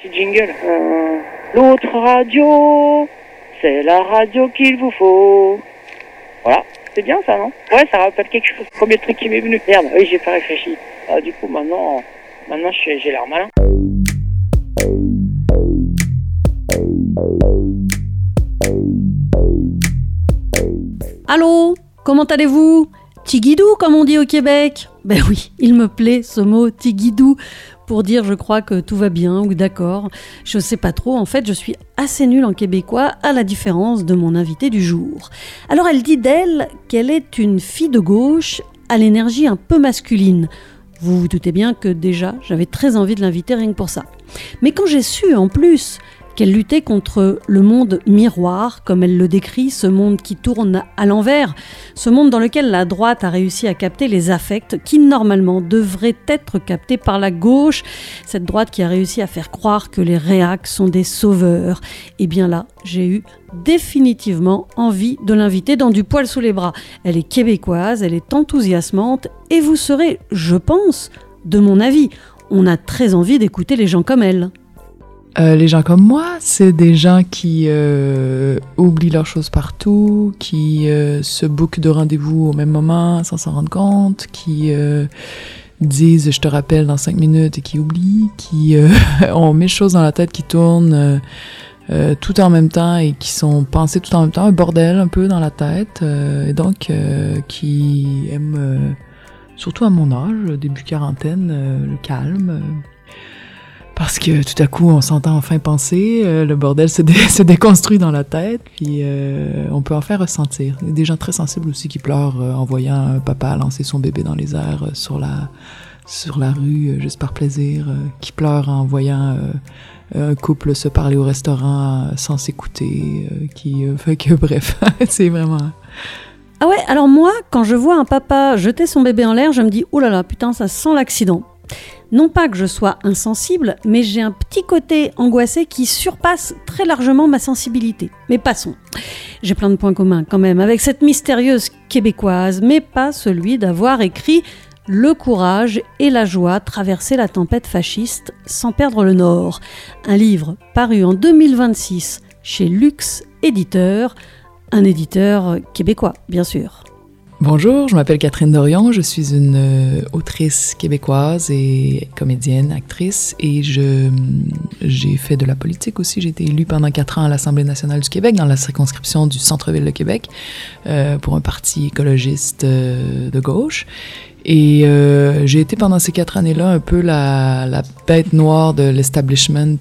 petit jingle. L'autre radio, c'est la radio qu'il vous faut. Voilà, c'est bien ça, non? Ouais, ça rappelle quelque chose. Premier truc qui m'est venu. Merde, oui, j'ai pas réfléchi. Du coup, maintenant j'ai l'air malin. Allô, comment allez-vous? Tigidou, comme on dit au Québec. Ben oui, il me plaît ce mot tigidou pour dire je crois que tout va bien ou d'accord. Je sais pas trop, en fait je suis assez nulle en québécois à la différence de mon invitée du jour. Alors elle dit d'elle qu'elle est une fille de gauche à l'énergie un peu masculine. Vous vous doutez bien que déjà j'avais très envie de l'inviter rien que pour ça. Mais quand j'ai su en plus qu'elle luttait contre le monde miroir, comme elle le décrit, ce monde qui tourne à l'envers, ce monde dans lequel la droite a réussi à capter les affects qui normalement devraient être captés par la gauche, cette droite qui a réussi à faire croire que les réacs sont des sauveurs. Et bien là, j'ai eu définitivement envie de l'inviter dans du poil sous les bras. Elle est québécoise, elle est enthousiasmante et vous serez, je pense, de mon avis, on a très envie d'écouter les gens comme elle. Les gens comme moi, c'est des gens qui oublient leurs choses partout, qui se bookent de rendez-vous au même moment sans s'en rendre compte, qui disent « je te rappelle dans 5 minutes » et qui oublient, qui ont 1000 choses dans la tête qui tournent tout en même temps et qui sont pensées tout en même temps, un bordel un peu dans la tête, et donc qui aiment, surtout à mon âge, début quarantaine, le calme. Parce que tout à coup, on s'entend enfin penser, le bordel se déconstruit dans la tête, puis on peut en faire ressentir. Il y a des gens très sensibles aussi qui pleurent en voyant un papa lancer son bébé dans les airs sur la rue, juste par plaisir, qui pleurent en voyant un couple se parler au restaurant sans s'écouter, qui fait que bref, c'est vraiment... Ah ouais, alors moi, quand je vois un papa jeter son bébé en l'air, je me dis « oh là là, putain, ça sent l'accident ». Non pas que je sois insensible, mais j'ai un petit côté angoissé qui surpasse très largement ma sensibilité. Mais passons. J'ai plein de points communs quand même avec cette mystérieuse québécoise, mais pas celui d'avoir écrit « Le courage et la joie traverser la tempête fasciste sans perdre le nord ». Un livre paru en 2026 chez Luxe Éditeur, un éditeur québécois, bien sûr. Bonjour, je m'appelle Catherine Dorion, je suis une autrice québécoise et comédienne, actrice, et j'ai fait de la politique aussi. J'ai été élue pendant 4 ans à l'Assemblée nationale du Québec, dans la circonscription du centre-ville de Québec, pour un parti écologiste de gauche. Et j'ai été pendant ces 4 années-là un peu la bête noire de l'establishment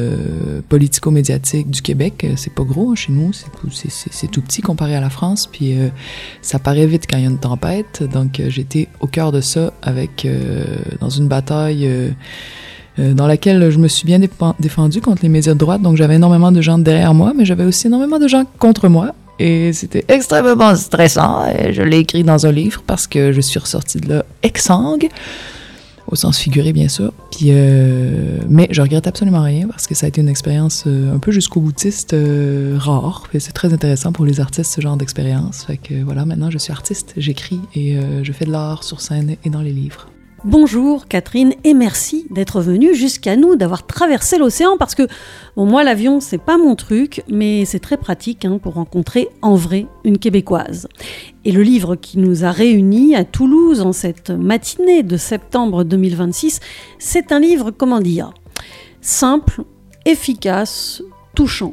politico-médiatique du Québec. C'est pas gros, hein, chez nous, c'est tout petit comparé à la France, puis ça paraît vite quand il y a une tempête. Donc j'étais au cœur de ça dans une bataille dans laquelle je me suis bien défendue contre les médias de droite. Donc j'avais énormément de gens derrière moi, mais j'avais aussi énormément de gens contre moi. Et c'était extrêmement stressant. Et je l'ai écrit dans un livre parce que je suis ressortie de là exsangue, au sens figuré bien sûr. Puis, mais je regrette absolument rien parce que ça a été une expérience un peu jusqu'au boutiste rare. Et c'est très intéressant pour les artistes ce genre d'expérience. Fait que voilà, maintenant je suis artiste, j'écris et je fais de l'art sur scène et dans les livres. Bonjour Catherine et merci d'être venue jusqu'à nous, d'avoir traversé l'océan parce que bon, moi l'avion c'est pas mon truc mais c'est très pratique pour rencontrer en vrai une Québécoise. Et le livre qui nous a réunis à Toulouse en cette matinée de septembre 2026, c'est un livre, comment dire, simple, efficace, touchant.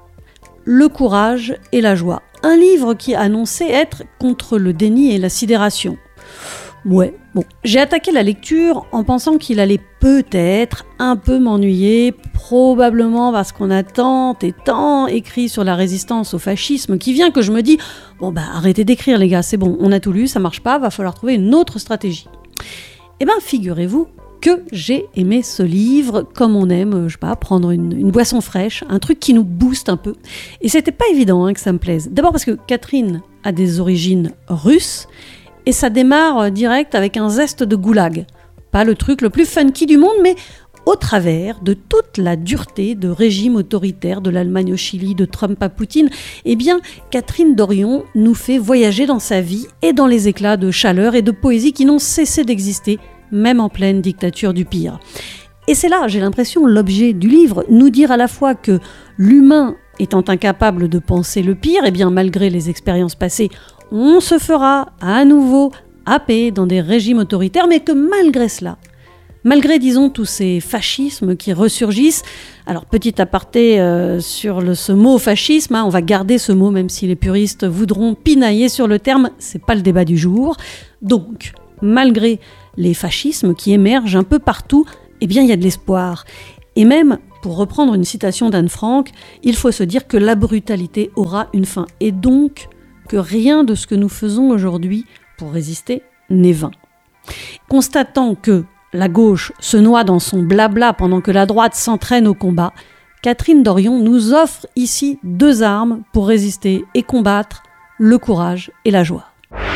Le courage et la joie. Un livre qui annonçait être contre le déni et la sidération. Ouais, bon, j'ai attaqué la lecture en pensant qu'il allait peut-être un peu m'ennuyer, probablement parce qu'on a tant et tant écrit sur la résistance au fascisme qui vient que je me dis « Bon arrêtez d'écrire les gars, c'est bon, on a tout lu, ça marche pas, va falloir trouver une autre stratégie. » Eh figurez-vous que j'ai aimé ce livre comme on aime, je sais pas, prendre une boisson fraîche, un truc qui nous booste un peu. Et c'était pas évident que ça me plaise. D'abord parce que Catherine a des origines russes, et ça démarre direct avec un zeste de goulag. Pas le truc le plus funky du monde, mais au travers de toute la dureté de régime autoritaire de l'Allemagne au Chili, de Trump à Poutine, eh bien, Catherine Dorion nous fait voyager dans sa vie et dans les éclats de chaleur et de poésie qui n'ont cessé d'exister, même en pleine dictature du pire. Et c'est là, j'ai l'impression, l'objet du livre, nous dire à la fois que l'humain étant incapable de penser le pire, eh bien malgré les expériences passées, on se fera à nouveau happer dans des régimes autoritaires, mais que malgré cela, malgré, disons, tous ces fascismes qui ressurgissent, alors petit aparté sur ce mot fascisme, on va garder ce mot même si les puristes voudront pinailler sur le terme, c'est pas le débat du jour. Donc, malgré les fascismes qui émergent un peu partout, eh bien il y a de l'espoir. Et même, pour reprendre une citation d'Anne Frank, il faut se dire que la brutalité aura une fin. Et donc, que rien de ce que nous faisons aujourd'hui pour résister n'est vain. Constatant que la gauche se noie dans son blabla pendant que la droite s'entraîne au combat, Catherine Dorion nous offre ici 2 armes pour résister et combattre, le courage et la joie.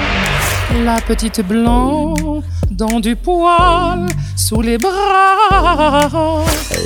La petite blanc dans du poil sous les bras.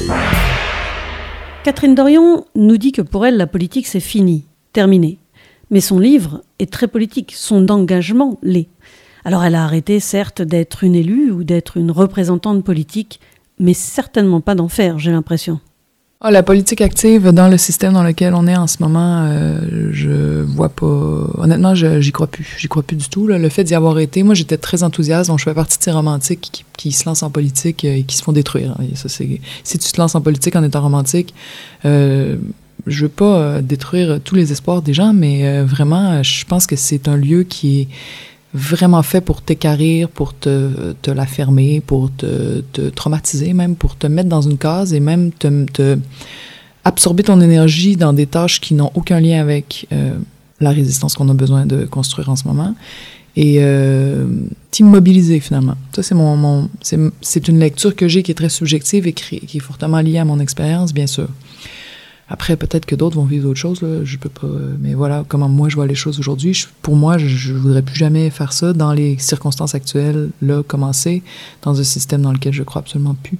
Catherine Dorion nous dit que pour elle, la politique c'est fini, terminé. Mais son livre est très politique, son engagement l'est. Alors elle a arrêté, certes, d'être une élue ou d'être une représentante politique, mais certainement pas d'en faire, j'ai l'impression. La politique active dans le système dans lequel on est en ce moment, je vois pas... Honnêtement, j'y crois plus. J'y crois plus du tout. Là. Le fait d'y avoir été, moi j'étais très enthousiaste, donc je fais partie de ces romantiques qui se lancent en politique et qui se font détruire. Ça, si tu te lances en politique en étant romantique, je veux pas détruire tous les espoirs des gens, mais vraiment, je pense que c'est un lieu qui est vraiment fait pour t'équarrir, pour te la fermer, pour te traumatiser même, pour te mettre dans une case et même te absorber ton énergie dans des tâches qui n'ont aucun lien avec la résistance qu'on a besoin de construire en ce moment et t'immobiliser finalement. Ça, c'est une lecture que j'ai qui est très subjective et qui est fortement liée à mon expérience, bien sûr. Après, peut-être que d'autres vont vivre d'autres choses, là, je peux pas... Mais voilà, comment moi je vois les choses aujourd'hui. Pour moi, je voudrais plus jamais faire ça dans les circonstances actuelles, là, commencer dans un système dans lequel je crois absolument plus.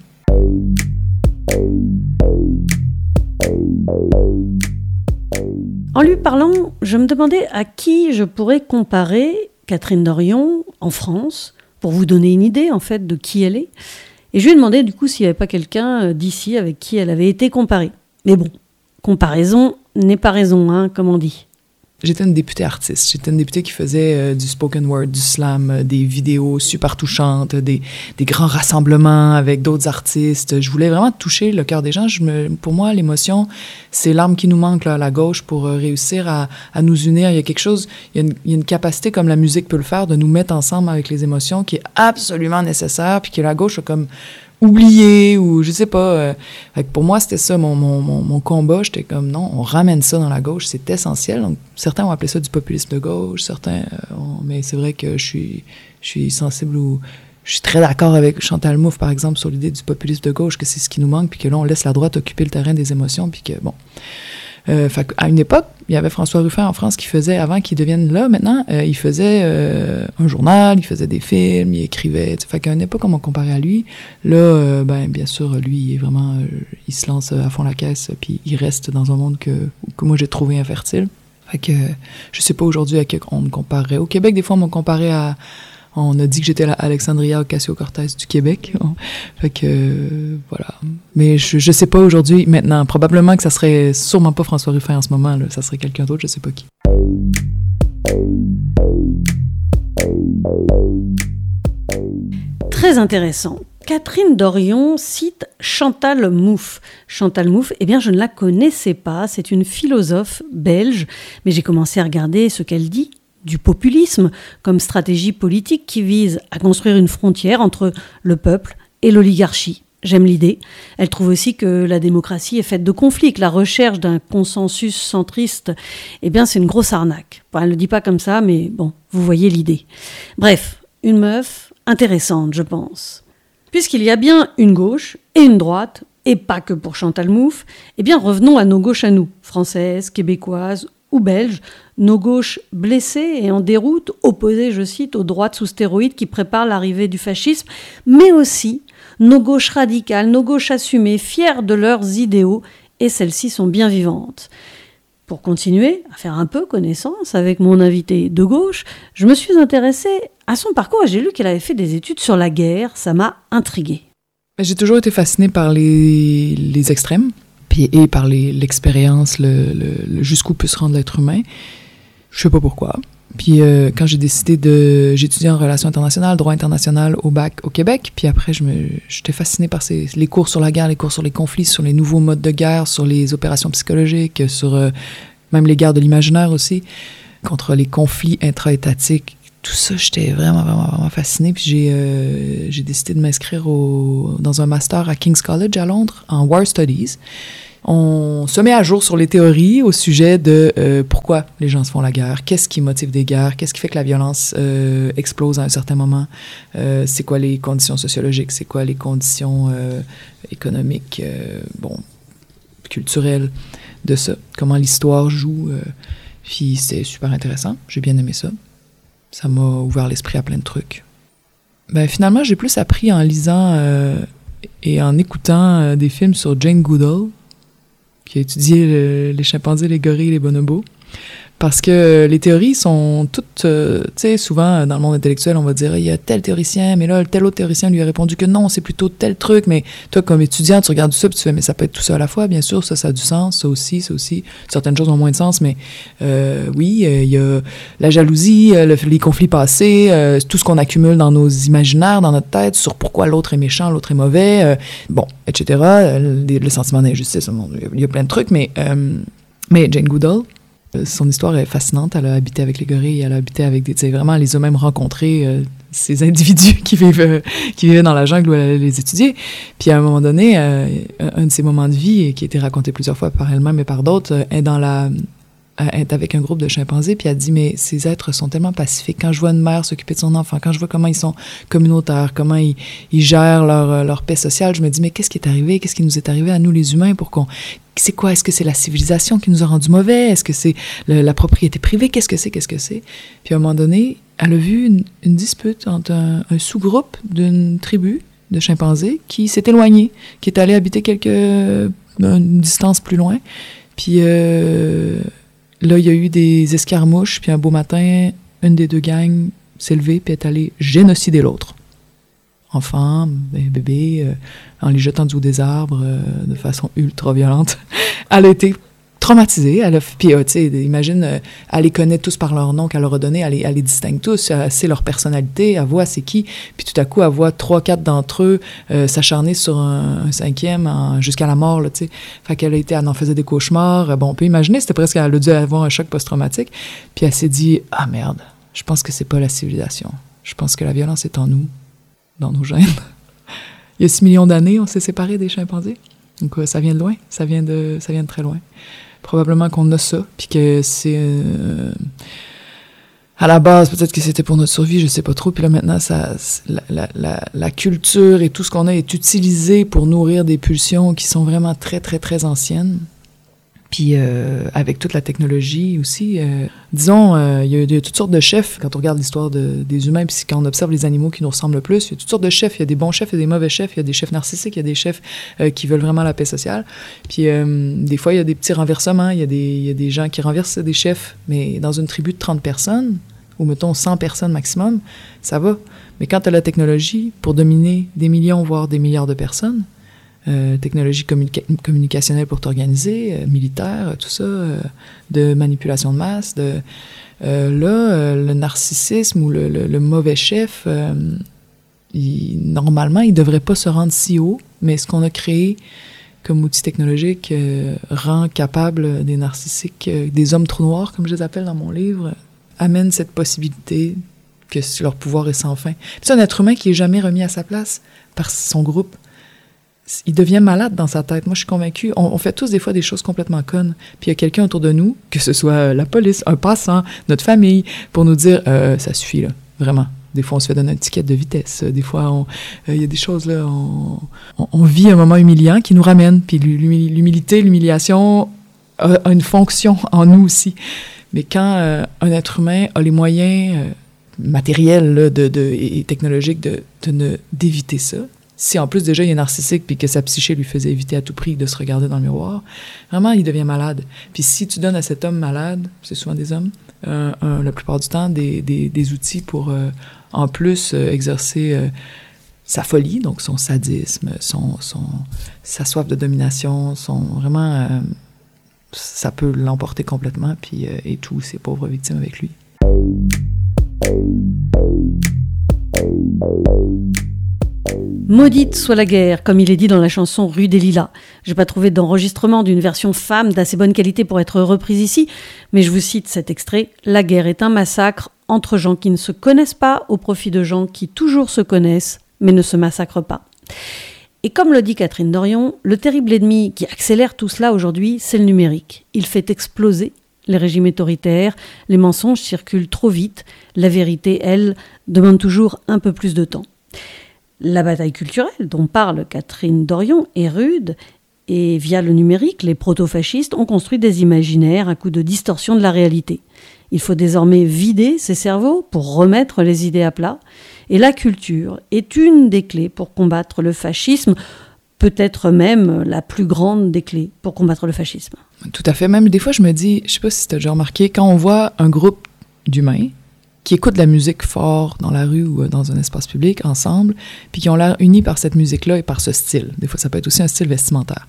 En lui parlant, je me demandais à qui je pourrais comparer Catherine Dorion en France, pour vous donner une idée, en fait, de qui elle est. Et je lui ai demandé, du coup, s'il n'y avait pas quelqu'un d'ici avec qui elle avait été comparée. Mais bon, comparaison n'est pas raison, comme on dit. J'étais une députée artiste. J'étais une députée qui faisait du spoken word, du slam, des vidéos super touchantes, des grands rassemblements avec d'autres artistes. Je voulais vraiment toucher le cœur des gens. Pour moi, l'émotion, c'est l'arme qui nous manque là, à la gauche pour réussir à nous unir. Il y a quelque chose, il y a une capacité comme la musique peut le faire de nous mettre ensemble avec les émotions qui est absolument nécessaire, puis que la gauche a comme oublié ou je sais pas. Pour moi, c'était ça mon combat. J'étais comme non, on ramène ça dans la gauche, c'est essentiel. Donc, certains ont appelé ça du populisme de gauche, certains, mais c'est vrai que je suis sensible ou je suis très d'accord avec Chantal Mouffe, par exemple, sur l'idée du populisme de gauche, que c'est ce qui nous manque, puis que là, on laisse la droite occuper le terrain des émotions, puis que bon. À une époque, il y avait François Ruffin en France qui faisait, avant qu'il devienne là, maintenant, il faisait un journal, il faisait des films, il écrivait. Fait qu'à une époque, on m'a comparé à lui. Là, bien sûr, lui, il est vraiment, il se lance à fond la caisse, puis il reste dans un monde que moi j'ai trouvé infertile. Fait que je sais pas aujourd'hui à qui on me comparerait. Au Québec, des fois, on m'a comparé à... On a dit que j'étais la Alexandria Ocasio-Cortez du Québec. Fait que, voilà. Mais je sais pas aujourd'hui, maintenant. Probablement que ça serait sûrement pas François Ruffin en ce moment, là. Ça serait quelqu'un d'autre, je sais pas qui. Très intéressant. Catherine Dorion cite Chantal Mouffe. Chantal Mouffe, eh bien, je ne la connaissais pas. C'est une philosophe belge. Mais j'ai commencé à regarder ce qu'elle dit du populisme comme stratégie politique qui vise à construire une frontière entre le peuple et l'oligarchie. J'aime l'idée. Elle trouve aussi que la démocratie est faite de conflits, que la recherche d'un consensus centriste, eh bien, c'est une grosse arnaque. Bon, elle ne le dit pas comme ça, mais bon, vous voyez l'idée. Bref, une meuf intéressante, je pense. Puisqu'il y a bien une gauche et une droite, et pas que pour Chantal Mouffe, eh bien, revenons à nos gauches à nous, françaises, québécoises ou belges, nos gauches blessées et en déroute, opposées, je cite, aux droites sous stéroïdes qui préparent l'arrivée du fascisme, mais aussi nos gauches radicales, nos gauches assumées, fières de leurs idéaux, et celles-ci sont bien vivantes. Pour continuer à faire un peu connaissance avec mon invitée de gauche, je me suis intéressée à son parcours et j'ai lu qu'elle avait fait des études sur la guerre, ça m'a intriguée. J'ai toujours été fascinée par les extrêmes, et par l'expérience, jusqu'où peut se rendre l'être humain. Je sais pas pourquoi. Puis quand j'ai décidé j'étudiais en relations internationales, droit international au bac au Québec, puis après j'étais fascinée par les cours sur la guerre, les cours sur les conflits, sur les nouveaux modes de guerre, sur les opérations psychologiques, sur même les guerres de l'imaginaire aussi, contre les conflits intra-étatiques. Tout ça, j'étais vraiment fascinée. Puis j'ai décidé de m'inscrire dans un master à King's College à Londres en War Studies. On se met à jour sur les théories au sujet de pourquoi les gens se font la guerre, qu'est-ce qui motive des guerres, qu'est-ce qui fait que la violence explose à un certain moment, c'est quoi les conditions sociologiques, c'est quoi les conditions économiques, culturelles de ça, comment l'histoire joue. Puis c'était super intéressant, j'ai bien aimé ça. Ça m'a ouvert l'esprit à plein de trucs. Finalement, j'ai plus appris en lisant et en écoutant des films sur Jane Goodall, qui a étudié les chimpanzés, les gorilles et les bonobos. Parce que les théories sont toutes... tu sais, souvent, dans le monde intellectuel, on va dire « il y a tel théoricien, mais là, tel autre théoricien lui a répondu que non, c'est plutôt tel truc. » Mais toi, comme étudiant, tu regardes ça, puis tu fais « mais ça peut être tout ça à la fois, bien sûr, ça a du sens, ça aussi. » Certaines choses ont moins de sens, mais oui, il y a la jalousie, les conflits passés, tout ce qu'on accumule dans nos imaginaires, dans notre tête, sur pourquoi l'autre est méchant, l'autre est mauvais, etc. Le sentiment d'injustice, il y a plein de trucs, mais Jane Goodall, son histoire est fascinante. Elle a habité avec les gorilles, elle a habité avec vraiment, elle les a même rencontrés, ces individus qui vivaient dans la jungle où elle allait les étudier. Puis à un moment donné, un de ses moments de vie, qui a été raconté plusieurs fois par elle-même et par d'autres, est avec un groupe de chimpanzés, puis elle dit « mais ces êtres sont tellement pacifiques. Quand je vois une mère s'occuper de son enfant, quand je vois comment ils sont communautaires, comment ils gèrent leur paix sociale, je me dis « mais qu'est-ce qui est arrivé? Qu'est-ce qui nous est arrivé à nous les humains pour qu'on... C'est quoi? Est-ce que c'est la civilisation qui nous a rendus mauvais? Est-ce que c'est la propriété privée? Qu'est-ce que c'est? Puis à un moment donné, elle a vu une dispute entre un sous-groupe d'une tribu de chimpanzés qui s'est éloigné, qui est allé habiter une distance plus loin. Puis là, il y a eu des escarmouches, puis un beau matin, une des deux gangs s'est levée puis est allée génocider l'autre. Enfants, bébés, en les jetant du haut des arbres de façon ultra violente. Elle a été traumatisée. Puis, tu sais, imagine, elle les connaît tous par leur nom qu'elle leur a donné, elle les distingue tous, elle sait leur personnalité, elle voit c'est qui, puis tout à coup, elle voit 3-4 d'entre eux s'acharner sur un cinquième jusqu'à la mort, tu sais. Fait elle en faisait des cauchemars. On peut imaginer, c'était presque, elle a dû avoir un choc post-traumatique. Puis elle s'est dit, ah merde, je pense que c'est pas la civilisation. Je pense que la violence est en nous, dans nos gènes. Il y a 6 millions d'années, on s'est séparés des chimpanzés. Donc ça vient de loin, ça vient de très loin. Probablement qu'on a ça, puis que c'est... à la base, peut-être que c'était pour notre survie, je sais pas trop. Puis là, maintenant, la culture et tout ce qu'on a est utilisé pour nourrir des pulsions qui sont vraiment très, très, très anciennes. Puis avec toute la technologie aussi, disons, il y a toutes sortes de chefs. Quand on regarde l'histoire des humains, puis quand on observe les animaux qui nous ressemblent le plus, il y a toutes sortes de chefs. Il y a des bons chefs, il y a des mauvais chefs, il y a des chefs narcissiques, il y a des chefs qui veulent vraiment la paix sociale. Puis des fois, il y a des petits renversements. Il y a des gens qui renversent des chefs, mais dans une tribu de 30 personnes, ou mettons 100 personnes maximum, ça va. Mais quand tu as la technologie pour dominer des millions, voire des milliards de personnes, technologie communicationnelle pour t'organiser, militaire, tout ça, de manipulation de masse, le narcissisme ou le mauvais chef, normalement, il devrait pas se rendre si haut, mais ce qu'on a créé comme outil technologique rend capable des narcissiques, des hommes trous noirs, comme je les appelle dans mon livre, amène cette possibilité que leur pouvoir est sans fin. Puis c'est un être humain qui est jamais remis à sa place par son groupe. Il devient malade dans sa tête. Moi, je suis convaincue. On fait tous des fois des choses complètement connes. Puis il y a quelqu'un autour de nous, que ce soit la police, un passant, notre famille, pour nous dire ça suffit, là, vraiment. Des fois, on se fait donner un ticket de vitesse. Des fois, il y a des choses, là, on vit un moment humiliant qui nous ramène. Puis l'humilité, l'humiliation a une fonction en nous aussi. Mais quand un être humain a les moyens matériels là, et technologiques d'éviter ça, si en plus déjà il est narcissique puis que sa psyché lui faisait éviter à tout prix de se regarder dans le miroir, vraiment il devient malade. Puis si tu donnes à cet homme malade, c'est souvent des hommes, la plupart du temps des outils pour en plus exercer sa folie, donc son sadisme, sa soif de domination, vraiment... ça peut l'emporter complètement, puis et tous ses pauvres victimes avec lui. Maudite soit la guerre, comme il est dit dans la chanson Rue des Lilas. J'ai pas trouvé d'enregistrement d'une version femme d'assez bonne qualité pour être reprise ici, mais je vous cite cet extrait. La guerre est un massacre entre gens qui ne se connaissent pas au profit de gens qui toujours se connaissent, mais ne se massacrent pas. Et comme le dit Catherine Dorion, le terrible ennemi qui accélère tout cela aujourd'hui, c'est le numérique. Il fait exploser les régimes autoritaires, les mensonges circulent trop vite, la vérité, elle, demande toujours un peu plus de temps. La bataille culturelle dont parle Catherine Dorion est rude, et via le numérique, les proto-fascistes ont construit des imaginaires à coup de distorsion de la réalité. Il faut désormais vider ces cerveaux pour remettre les idées à plat. Et la culture est une des clés pour combattre le fascisme, peut-être même la plus grande des clés pour combattre le fascisme. Tout à fait. Même des fois, je me dis, je sais pas si tu as déjà remarqué, quand on voit un groupe d'humains qui écoutent de la musique fort dans la rue ou dans un espace public ensemble, puis qui ont l'air unis par cette musique-là et par ce style. Des fois, ça peut être aussi un style vestimentaire.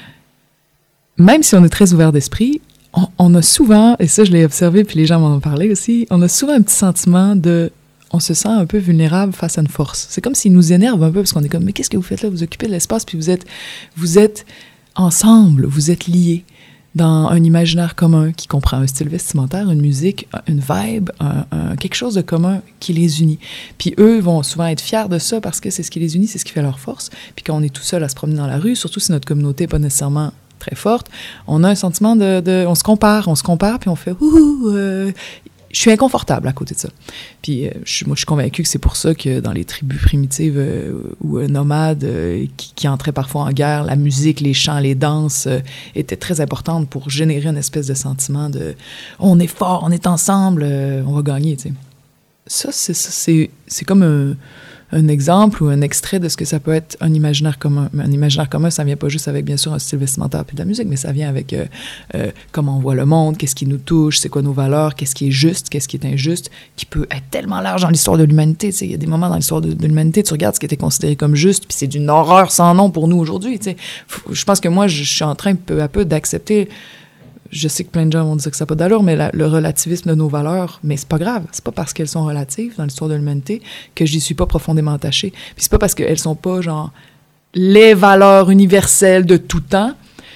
Même si on est très ouvert d'esprit, on a souvent, et ça je l'ai observé, puis les gens m'en ont parlé aussi, on a souvent un petit sentiment de... On se sent un peu vulnérable face à une force. C'est comme s'il nous énerve un peu, parce qu'on est comme, mais qu'est-ce que vous faites là? Vous occupez de l'espace, puis vous êtes ensemble, vous êtes liés dans un imaginaire commun qui comprend un style vestimentaire, une musique, une vibe, quelque chose de commun qui les unit. Puis eux vont souvent être fiers de ça parce que c'est ce qui les unit, c'est ce qui fait leur force. Puis quand on est tout seul à se promener dans la rue, surtout si notre communauté n'est pas nécessairement très forte, on a un sentiment on se compare, puis on fait je suis inconfortable à côté de ça. Puis moi, je suis convaincue que c'est pour ça que dans les tribus primitives ou nomades qui entraient parfois en guerre, la musique, les chants, les danses étaient très importantes pour générer une espèce de sentiment de « on est fort, on est ensemble, on va gagner », tu sais. Ça, c'est comme un exemple ou un extrait de ce que ça peut être un imaginaire commun. Un imaginaire commun, ça vient pas juste avec, bien sûr, un style vestimentaire puis de la musique, mais ça vient avec comment on voit le monde, qu'est-ce qui nous touche, c'est quoi nos valeurs, qu'est-ce qui est juste, qu'est-ce qui est injuste, qui peut être tellement large dans l'histoire de l'humanité. Tu sais, il y a des moments dans l'histoire de l'humanité, tu regardes ce qui était considéré comme juste, puis c'est d'une horreur sans nom pour nous aujourd'hui. Tu sais. Je pense que moi, je suis en train peu à peu d'accepter. Je sais que plein de gens vont dire que ça n'a pas d'allure, mais le relativisme de nos valeurs, mais c'est pas grave. C'est pas parce qu'elles sont relatives dans l'histoire de l'humanité que j'y suis pas profondément attachée. Puis c'est pas parce qu'elles sont pas, genre, les valeurs universelles de tout temps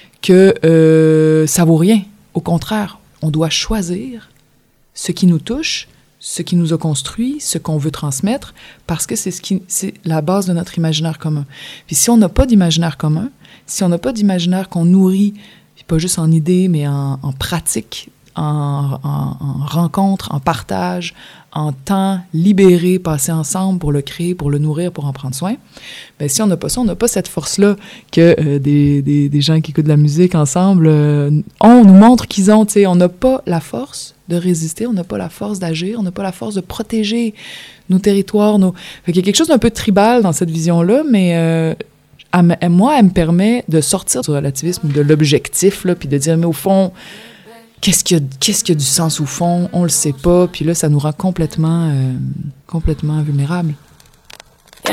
que ça vaut rien. Au contraire, on doit choisir ce qui nous touche, ce qui nous a construit, ce qu'on veut transmettre, parce que c'est la base de notre imaginaire commun. Puis si on n'a pas d'imaginaire commun, si on n'a pas d'imaginaire qu'on nourrit, pas juste en idée, mais en pratique, en rencontre, en partage, en temps libéré, passé ensemble pour le créer, pour le nourrir, pour en prendre soin. Bien, si on n'a pas ça, on n'a pas cette force-là que des gens qui écoutent de la musique ensemble nous montrent qu'ils ont. On n'a pas la force de résister, on n'a pas la force d'agir, on n'a pas la force de protéger nos territoires. Fait qu'il y a quelque chose d'un peu tribal dans cette vision-là, mais... moi, elle me permet de sortir du relativisme, de l'objectif, là, puis de dire, mais au fond, qu'est-ce qui a du sens au fond? On le sait pas, puis là, ça nous rend complètement vulnérables.